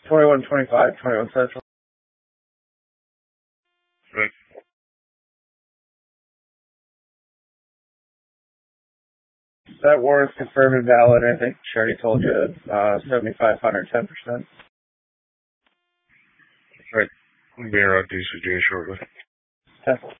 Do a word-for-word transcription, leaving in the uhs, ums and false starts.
twenty-one twenty-five, twenty-one Central. Right. That warrant's confirmed and valid. I think she already told you, uh, seventy-five hundred, ten percent. Right. I'll be around D C J shortly. ten.